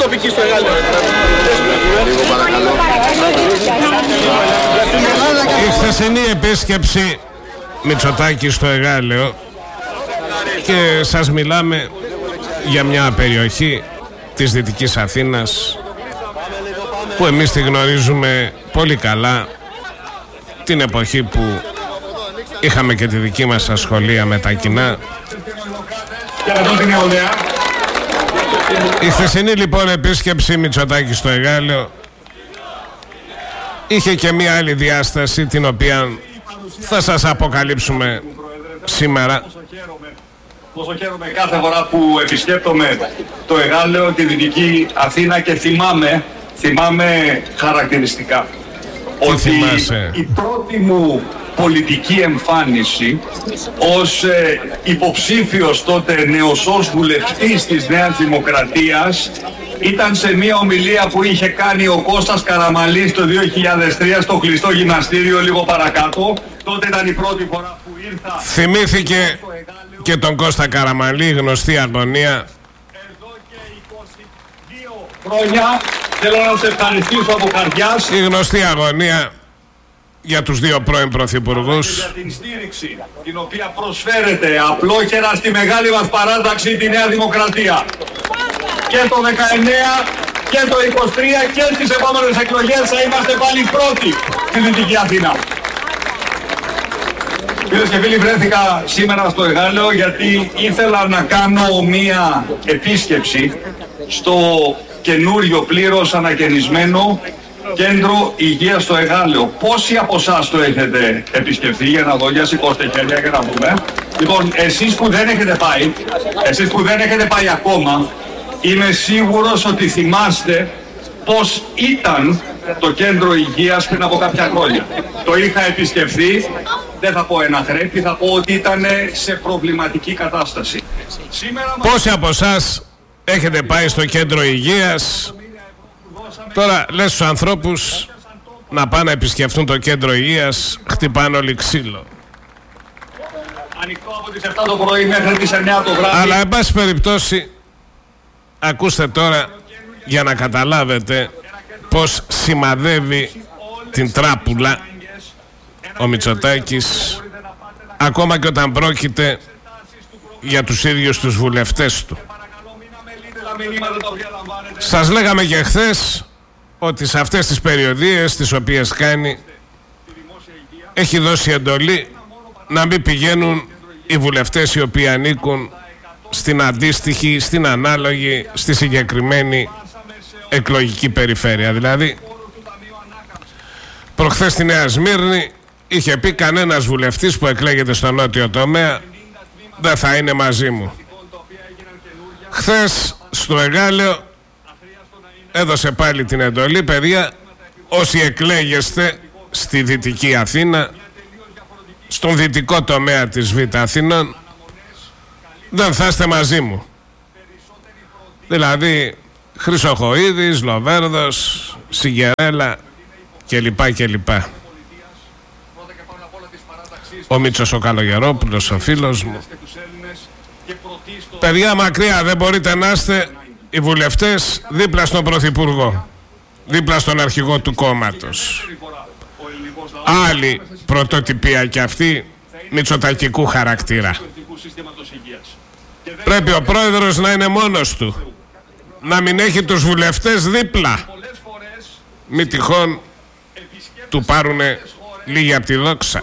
τοπική στο Εγάλεο. Η χθεσινή επίσκεψη Μητσοτάκη στο Εγάλεο, και σας μιλάμε για μια περιοχή της Δυτικής Αθήνας που εμείς τη γνωρίζουμε πολύ καλά, την εποχή που είχαμε και τη δική μας ασχολία με τα κοινά. Η χθεσινή λοιπόν επίσκεψη Μητσοτάκη στο Εγάλεο είχε και μια άλλη διάσταση, την οποία θα σας αποκαλύψουμε σήμερα. Πόσο χαίρομαι κάθε φορά που επισκέπτομαι το Εγάλεο, τη Δυτική Αθήνα, και θυμάμαι χαρακτηριστικά ότι η πρώτη μου πολιτική εμφάνιση ως υποψήφιος τότε νεοσός βουλευτής της Νέας Δημοκρατίας ήταν σε μια ομιλία που είχε κάνει ο Κώστας Καραμανλής το 2003 στο κλειστό γυμναστήριο λίγο παρακάτω. Τότε ήταν η πρώτη φορά που ήρθα. Θυμήθηκε και τον Κώστα Καραμανλή, γνωστή αγωνία. Εδώ και 22 χρόνια θέλω να σε ευχαριστήσω από καρδιάς. Η γνωστή αγωνία για τους δύο πρώην πρωθυπουργούς. Για την στήριξη την οποία προσφέρεται απλόχερα στη μεγάλη μας παράταξη, τη Νέα Δημοκρατία. Και το 19 και το 23 και στις επόμενες εκλογές θα είμαστε πάλι πρώτοι στη Δυτική Αθήνα. Φίλες και φίλοι, βρέθηκα σήμερα στο Εγάλεο γιατί ήθελα να κάνω μία επίσκεψη στο καινούριο πλήρως ανακαινισμένο κέντρο υγείας στο Εγάλεο. Πόσοι από εσάς το έχετε επισκεφθεί? Για να δω, για σηκώστε χέρια και να δούμε. Λοιπόν, εσείς που δεν έχετε πάει ακόμα, είμαι σίγουρος ότι θυμάστε πώς ήταν το κέντρο υγείας πριν από κάποια χρόνια. Το είχα επισκεφθεί, δεν θα πω ένα χρέπι, θα πω ότι ήταν σε προβληματική κατάσταση. Πόσοι από εσάς έχετε πάει στο κέντρο υγείας? Τώρα λες στους ανθρώπους να πάνε να επισκεφτούν το κέντρο υγείας, χτυπάνε όλοι ξύλο. Ανοιχτό από τις 7 το πρωί μέχρι τις 9 το βράδυ. Αλλά εν πάση περιπτώσει, ακούστε τώρα για να καταλάβετε πως σημαδεύει την τράπουλα ο Μητσοτάκης, ακόμα και όταν πρόκειται για τους ίδιους τους βουλευτές του. Σας λέγαμε και χθες ότι σε αυτές τις περιοδίες τις οποίες κάνει έχει δώσει εντολή να μην πηγαίνουν οι βουλευτές οι οποίοι ανήκουν στην αντίστοιχη, στην ανάλογη, στη συγκεκριμένη εκλογική περιφέρεια. Δηλαδή προχθές στη Νέα Σμύρνη είχε πει κανένας βουλευτής που εκλέγεται στο νότιο τομέα δεν θα είναι μαζί μου. Χθες στο Εγάλεο έδωσε πάλι την εντολή, παιδιά, όσοι εκλέγεστε στη Δυτική Αθήνα, στον δυτικό τομέα της Β' Αθήνων, δεν θα είστε μαζί μου. Δηλαδή Χρυσοχοΐδης, Λοβέρδος, Σιγερέλα κλπ. Ο Μίτσος ο Καλογερόπουλος, ο φίλος μου. Παιδιά, μακριά δεν μπορείτε να είστε οι βουλευτές δίπλα στον Πρωθυπουργό, δίπλα στον αρχηγό του κόμματος. Άλλη πρωτοτυπία και αυτή, μητσοτακικού χαρακτήρα. Πρέπει ο πρόεδρος να είναι μόνος του, να μην έχει τους βουλευτές δίπλα. Μη τυχόν του πάρουνε λίγοι από τη δόξα.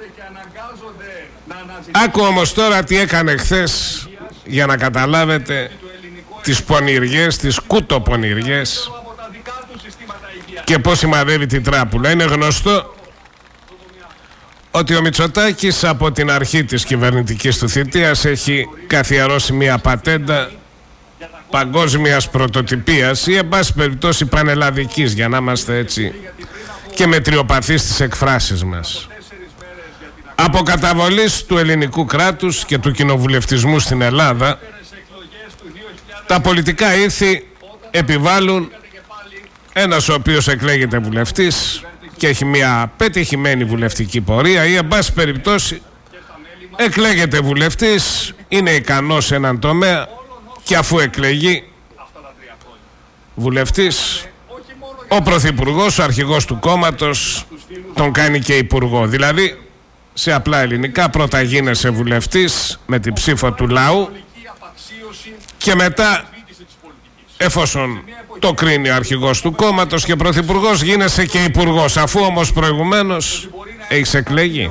Άκου όμως τώρα τι έκανε χθες, για να καταλάβετε τις πονηριές, τις κούτοπονηριές και πώς σημαδεύει την τράπουλα. Είναι γνωστό ότι ο Μητσοτάκης από την αρχή της κυβερνητικής του θητείας έχει καθιερώσει μια πατέντα παγκόσμιας πρωτοτυπίας ή εν πάση περιπτώσει πανελλαδικής, για να είμαστε έτσι και μετριοπαθείς στις εκφράσεις μας. Αποκαταβολής του ελληνικού κράτους και του κοινοβουλευτισμού στην Ελλάδα, τα πολιτικά ήθη επιβάλλουν ένας ο οποίος εκλέγεται βουλευτής και έχει μια πετυχημένη βουλευτική πορεία ή εν πάση περιπτώσει εκλέγεται βουλευτής, είναι ικανός σε έναν τομέα και αφού εκλεγεί βουλευτής, ο πρωθυπουργός, ο αρχηγός του κόμματος, τον κάνει και υπουργό. Δηλαδή, σε απλά ελληνικά, πρώτα γίνεσαι βουλευτής με την ψήφο του λαού και μετά, εφόσον το κρίνει ο αρχηγός του κόμματος και πρωθυπουργός, γίνεσαι και υπουργός, αφού όμως προηγουμένως έχεις εκλεγεί.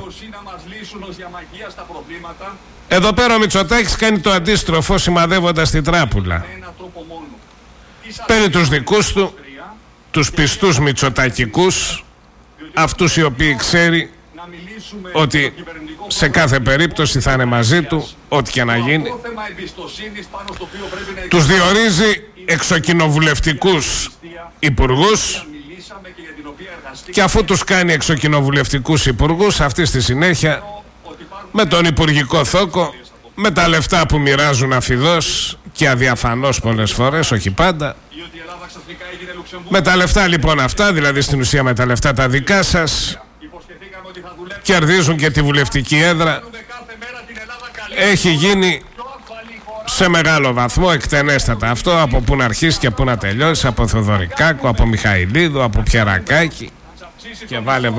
Εδώ πέρα ο Μητσοτάκης κάνει το αντίστροφο, σημαδεύοντας την τράπουλα. Παίρνει τους δικούς του, τους πιστούς μητσοτακικούς, αυτούς οι οποίοι ξέρει ότι σε κάθε περίπτωση θα είναι μαζί του, ό,τι και να γίνει. Τους διορίζει εξοκοινοβουλευτικούς υπουργούς και αφού τους κάνει εξοκοινοβουλευτικούς υπουργούς, αυτή στη συνέχεια με τον υπουργικό θόκο, με τα λεφτά που μοιράζουν αφιδώς και αδιαφανώς πολλές φορές, όχι πάντα, με τα λεφτά λοιπόν αυτά, δηλαδή στην ουσία με τα λεφτά τα δικά σας, κερδίζουν και τη βουλευτική έδρα. Έχει γίνει σε μεγάλο βαθμό, εκτενέστατα αυτό, από πού να αρχίσει και πού να τελειώσει, από Θοδωρικάκο, από Μιχαηλίδου, από Πιερακάκη και βάλε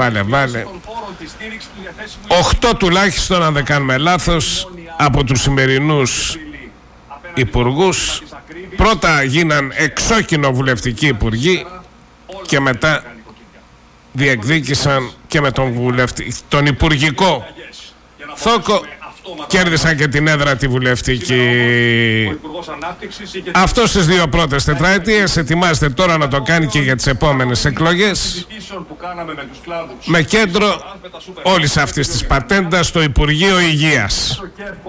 8 τουλάχιστον, αν δεν κάνουμε λάθος, από τους σημερινούς υπουργούς πρώτα γίναν εξοκοινοβουλευτικοί υπουργοί και μετά διεκδίκησαν και με τον υπουργικό θόκο, κέρδισαν και την έδρα τη βουλευτική. Αυτό στις 2 πρώτες τετραετίες ετοιμάζεται τώρα να το κάνει και για τις επόμενες εκλογές, με κέντρο όλης αυτής της πατέντας στο Υπουργείο Υγείας.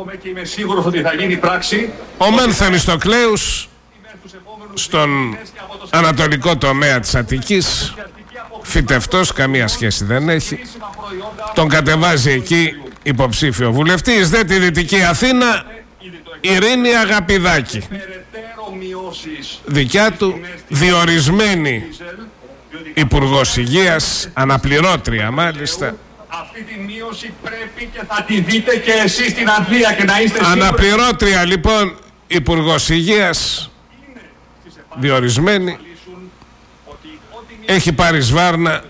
Ο μεν Θεμιστοκλέους στον ανατολικό τομέα της Αττικής, φυτευτός, καμία σχέση δεν έχει, τον κατεβάζει εκεί υποψήφιο βουλευτής. Δε τη Δυτική Αθήνα, Ειρήνη Αγαπηδάκη, δικιά του, διορισμένη υπουργός υγείας, αναπληρώτρια μάλιστα. Αυτή τη μείωση πρέπει και θα τη δείτε και εσείς στην Αγγλία και να είστε σίγουροι. Αναπληρώτρια λοιπόν υπουργός υγείας, διορισμένη, έχει πάρει σβάρνα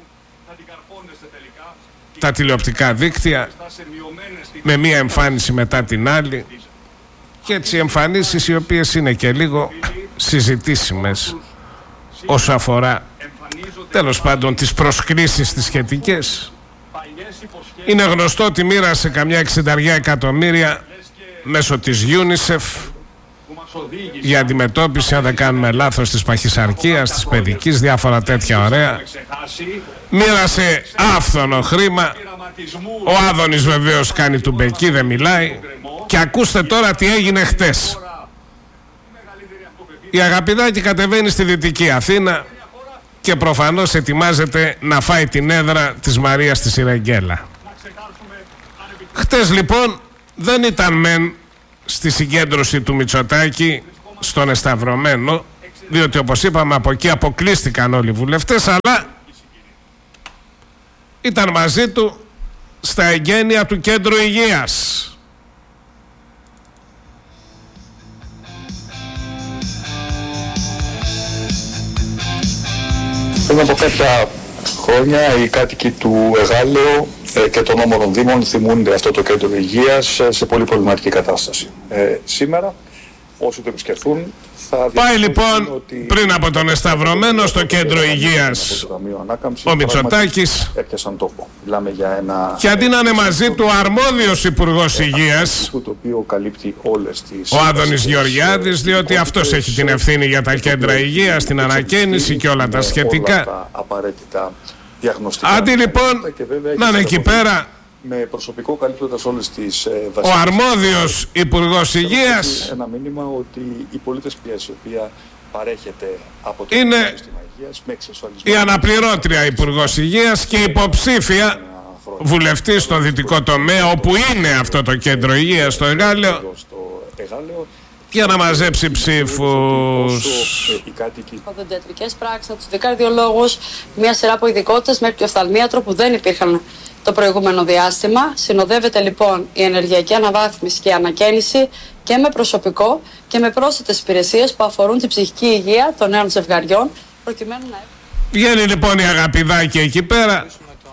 τα τηλεοπτικά δίκτυα με μία εμφάνιση μετά την άλλη, και έτσι εμφανίσεις οι οποίες είναι και λίγο συζητήσιμες όσο αφορά τέλος πάντων τις προσκλήσεις τις σχετικές. Είναι γνωστό ότι μοίρασε καμιά 60 εκατομμύρια μέσω της UNICEF για αντιμετώπιση, αν δεν κάνουμε λάθος, της παχυσαρκίας, της παιδικής, διάφορα τέτοια ωραία. Μοίρασε άφθονο χρήμα. Ο Άδωνης βεβαίως κάνει του μπεκί, δεν μιλάει. Και ακούστε τώρα τι έγινε χτες. Η Αγαπηδάκη κατεβαίνει στη Δυτική Αθήνα και προφανώς ετοιμάζεται να φάει την έδρα της Μαρίας της Ιρεγγέλα. Χτες λοιπόν δεν ήταν μεν στη συγκέντρωση του Μητσοτάκη στον Εσταυρωμένο, διότι όπως είπαμε από εκεί αποκλείστηκαν όλοι οι βουλευτές, αλλά ήταν μαζί του στα εγγένεια του Κέντρου Υγείας. Πριν από κάποια χρόνια οι κάτοικοι του Εγάλεου και των όμορων δήμων θυμούνται αυτό το κέντρο υγείας σε πολύ προβληματική κατάσταση. Σήμερα όσοι το επισκεφθούν θα πάει λοιπόν ότι πριν από τον Εσταυρωμένο στο κέντρο υγείας ο Μητσοτάκης, έπιασαν τόπο. Μιλάμε για ένα, και αντί να είναι μαζί του ο αρμόδιος υπουργός υγείας, το οποίο καλύπτει όλες τις, ο Άδωνης Γεωργιάδης, διότι αυτός έχει την ευθύνη για τα κέντρα υγείας, την ανακαίνιση και όλα τα σχετικά. Όλα τα απαραίτητα διαγνωστικά. Αντί λοιπόν να είναι εκεί πέρα με προσωπικό καλύπτοντας όλες τις ο αρμόδιος υπουργός υγείας, ένα μήνυμα ότι οι πολίτες πιέση, η οποία παρέχεται από το είναι σύστημα υγείας με εξασφαλισμό, η αναπληρώτρια υπουργός υγείας και υποψήφια βουλευτή στο δυτικό τομέα, όπου είναι αυτό το κέντρο υγείας στο Εγάλεο, για να μαζέψει ψήφους. Οδοντιατρικές πράξεις, από τους καρδιολόγους, μια σειρά από ειδικότητες μέχρι και οφθαλμίατρο που δεν υπήρχαν το προηγούμενο διάστημα. Συνοδεύεται λοιπόν η ενεργειακή αναβάθμιση και ανακαίνιση και με προσωπικό και με πρόσθετες υπηρεσίες που αφορούν την ψυχική υγεία των νέων ζευγαριών, προκειμένου να... Βγαίνει λοιπόν η Αγαπηδάκη εκεί πέρα,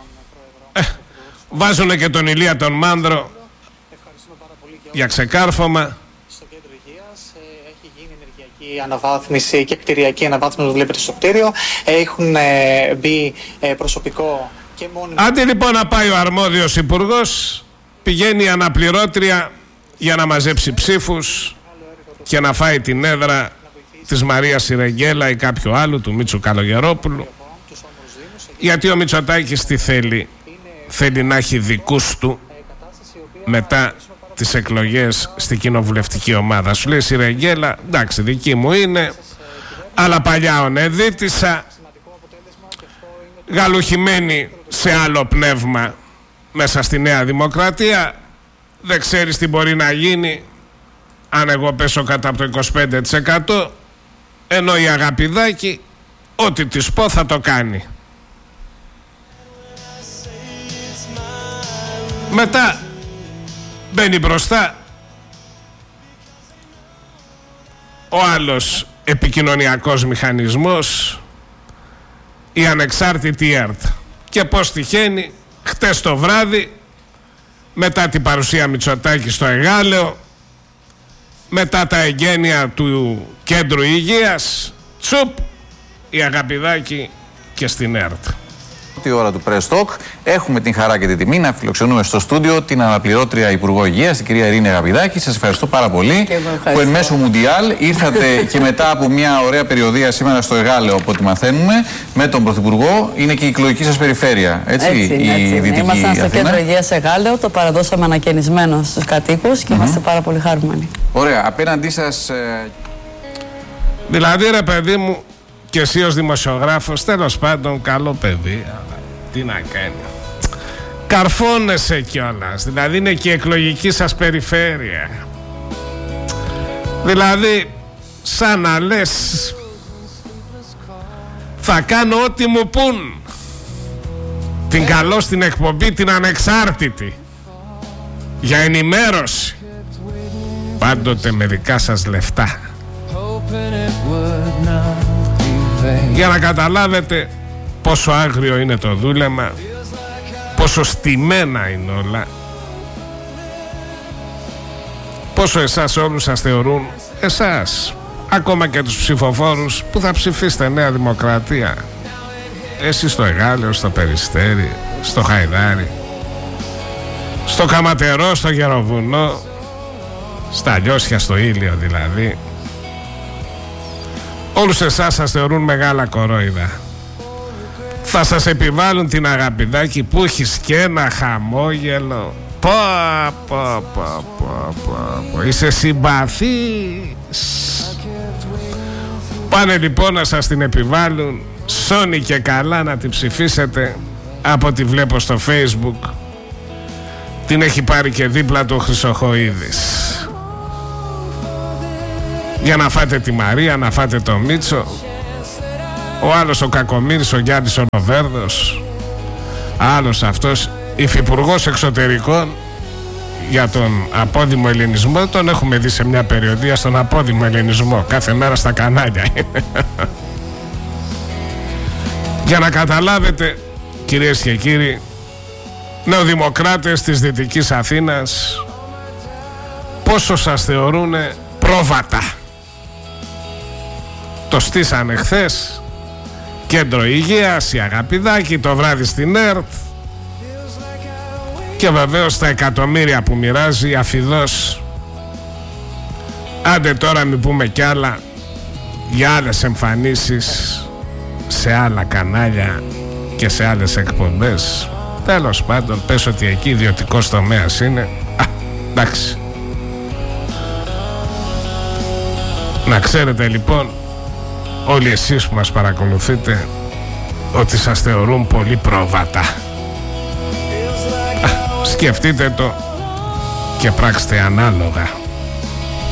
βάζουν και τον Ηλία τον Μάνδρο για ξεκάρφωμα. Στο κέντρο υγείας έχει γίνει ενεργειακή αναβάθμιση και κτηριακή αναβάθμιση που βλέπετε στο κτίριο. Έχουν μπει προσωπικό και μόνιμο. Άντε λοιπόν να πάει ο αρμόδιος υπουργός, πηγαίνει η αναπληρώτρια για να μαζέψει ψήφους και να φάει την έδρα της Μαρίας Σιρεγγέλα ή κάποιου άλλου, του Μίτσου Καλογερόπουλου. Γιατί ο Μητσοτάκης τι θέλει? Θέλει να έχει δικούς του μετά τις εκλογές στην κοινοβουλευτική ομάδα. Σου λέει Σιρεγγέλα, εντάξει, δική μου είναι, αλλά παλιά ονεδίτησα, γαλουχημένη σε άλλο πνεύμα μέσα στη Νέα Δημοκρατία. Δεν ξέρεις τι μπορεί να γίνει αν εγώ πέσω κάτω από το 25%, ενώ η Αγαπηδάκη ό,τι της πω θα το κάνει. Μετά μπαίνει μπροστά ο άλλος επικοινωνιακός μηχανισμός, η ανεξάρτητη ΕΡΤ. Και πως τυχαίνει χτες το βράδυ, μετά την παρουσία Μητσοτάκη στο Εγάλεο, μετά τα εγγένεια του κέντρου υγείας, τσουπ, η Αγαπηδάκη και στην ΕΡΤ. Τη ώρα του Press Talk έχουμε την χαρά και την τιμή να φιλοξενούμε στο στούντιο την αναπληρώτρια Υπουργό Υγείας, την κυρία Ειρήνη Αγαπηδάκη. Σας ευχαριστώ πάρα πολύ που εν μέσω Μουντιάλ ήρθατε και μετά από μια ωραία περιοδεία σήμερα στο Εγάλεο, από ό,τι μαθαίνουμε, με τον Πρωθυπουργό. Είναι και η εκλογική σας περιφέρεια, έτσι, η Δυτική Ήμασταν στο Αθήνα. κέντρο υγείας Εγάλεο, το παραδώσαμε ανακαινισμένο στους κατοίκους και είμαστε πάρα πολύ χαρούμενοι. Ωραία, απέναντί σας... Δηλαδή ρε παιδί μου, και εσύ ως δημοσιογράφος, τέλος πάντων καλό παιδί, αλλά τι να κάνει, καρφώνεσαι κιόλας. Δηλαδή είναι και η εκλογική σας περιφέρεια. Δηλαδή σαν να λες θα κάνω ό,τι μου πουν, την καλώ στην εκπομπή την ανεξάρτητη, για ενημέρωση, πάντοτε με δικά σας λεφτά. Για να καταλάβετε πόσο άγριο είναι το δούλεμα, πόσο στημένα είναι όλα, πόσο εσάς όλους σας θεωρούν, εσάς, ακόμα και τους ψηφοφόρους που θα ψηφίσετε Νέα Δημοκρατία, εσείς στο Εγάλεο, στο Περιστέρι, στο Χαϊδάρι, στο Καματερό, στο Γεροβουνό, στα Λιώσια, στο Ήλιο δηλαδή, όλους εσάς σας θεωρούν μεγάλα κορόιδα. Θα σας επιβάλλουν την Αγαπηδάκη που έχεις και ένα χαμόγελο. Είσαι συμπαθής. Πάνε λοιπόν να σας την επιβάλλουν. Σώνει και καλά να την ψηφίσετε. Από ό,τι βλέπω στο Facebook, την έχει πάρει και δίπλα του Χρυσοχοΐδης, για να φάτε τη Μαρία, να φάτε το Μίτσο. Ο άλλος ο Κακομοίρης, ο Γιάννης ο Νοβέρδος, άλλος αυτός υφυπουργός εξωτερικών για τον απόδημο ελληνισμό. Τον έχουμε δει σε μια περιοδία στον απόδημο ελληνισμό, κάθε μέρα στα κανάλια. Για να καταλάβετε, κυρίες και κύριοι, νεοδημοκράτες της Δυτικής Αθήνας, πόσο σας θεωρούν πρόβατα. Το στήσανε χθες κέντρο υγείας, η Αγαπηδάκη, το βράδυ στην ΕΡΤ, και βεβαίως τα εκατομμύρια που μοιράζει αφιδώς. Άντε τώρα μην πούμε κι άλλα για άλλες εμφανίσεις σε άλλα κανάλια και σε άλλες εκπομπές. Τέλος πάντων, πες ότι εκεί ιδιωτικός τομέας είναι. Εντάξει. Να ξέρετε λοιπόν όλοι εσείς που μας παρακολουθείτε ότι σας θεωρούν πολύ πρόβατα. Σκεφτείτε το και πράξτε ανάλογα.